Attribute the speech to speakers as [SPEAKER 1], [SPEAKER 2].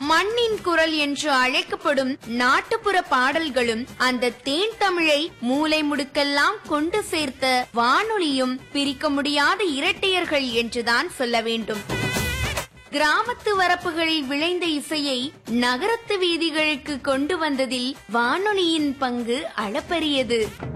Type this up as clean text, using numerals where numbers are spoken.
[SPEAKER 1] மண்ணின் குரல் என்று அழைக்கப்படும் நாட்டுப்புற பாடல்களும் அந்த தேன் தமிழை மூலை முடுக்கெல்லாம் கொண்டு சேர்த்த வானொலியும் பிரிக்க முடியாத இரட்டையர்கள் என்றுதான் சொல்ல வேண்டும். கிராமத்து வரப்புகளில் விளைந்த இசையை நகரத்து வீதிகளுக்கு கொண்டு வந்ததில் வானொலியின் பங்கு அளப்பரியது.